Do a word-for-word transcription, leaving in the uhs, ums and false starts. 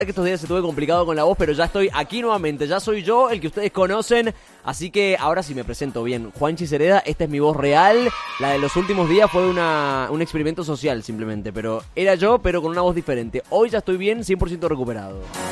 que estos días estuve complicado con la voz, pero ya estoy aquí nuevamente. Ya soy yo, el que ustedes conocen. Así que ahora sí me presento bien. Juanchi Cereda, esta es mi voz real. La de los últimos días fue una, un experimento social simplemente. Pero era yo, pero con una voz diferente. Hoy ya estoy bien, cien por ciento recuperado.